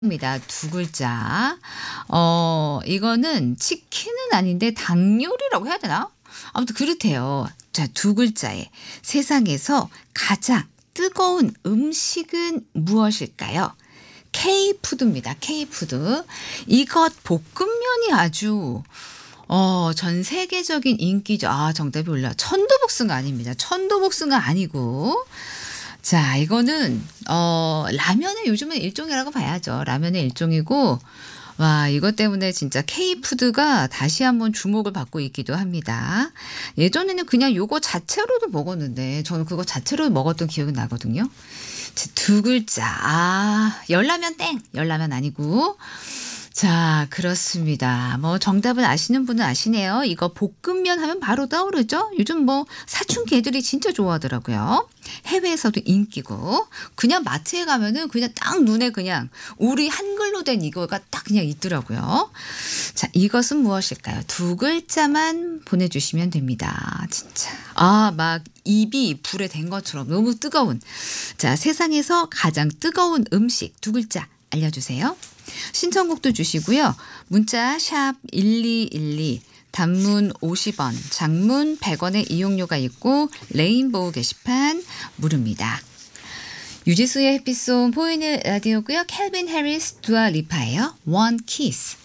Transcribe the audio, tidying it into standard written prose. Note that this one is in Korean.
입니다. 두 글자. 이거는 치킨은 아닌데 닭 요리라고 해야 되나? 아무튼 그렇대요. 자, 두 글자에 세상에서 가장 뜨거운 음식은 무엇일까요? K푸드입니다. K푸드. 이것 볶음면이 아주 전 세계적인 인기죠. 아, 정답이 올라. 천도복숭아 아닙니다. 천도복숭아 아니고. 자, 이거는 라면의 요즘은 일종이라고 봐야죠. 라면의 일종이고, 와, 이것 때문에 진짜 K푸드가 다시 한번 주목을 받고 있기도 합니다. 예전에는 그냥 요거 자체로도 먹었는데 저는 그거 자체로 먹었던 기억이 나거든요. 자, 두 글자. 아, 열라면 땡. 열라면 아니고. 자, 그렇습니다. 뭐 정답을 아시는 분은 아시네요. 이거 볶음면 하면 바로 떠오르죠? 요즘 뭐 사춘기 애들이 진짜 좋아하더라고요. 해외에서도 인기고. 그냥 마트에 가면은 그냥 딱 눈에 그냥 우리 한글로 된 이거가 딱 그냥 있더라고요. 자, 이것은 무엇일까요? 두 글자만 보내주시면 됩니다. 진짜. 아, 막 입이 불에 댄 것처럼 너무 뜨거운. 자, 세상에서 가장 뜨거운 음식 두 글자 알려주세요. 신청곡도 주시고요. 문자 샵 1212, 단문 50원, 장문 100원의 이용료가 있고 레인보우 게시판 무료입니다. 유지수의 햇빛송 보이는 라디오고요. 캘빈 해리스 두아 리파예요. One Kiss.